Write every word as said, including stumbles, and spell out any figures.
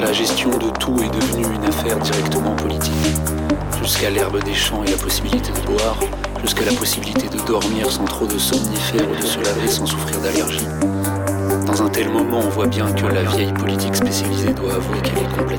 la gestion de tout est devenue une affaire directement politique. Jusqu'à l'herbe des champs et la possibilité de boire, jusqu'à la possibilité de dormir sans trop de somnifères ou de se laver sans souffrir d'allergie. Dans un tel moment, on voit bien que la vieille politique spécialisée doit avouer qu'elle est complètement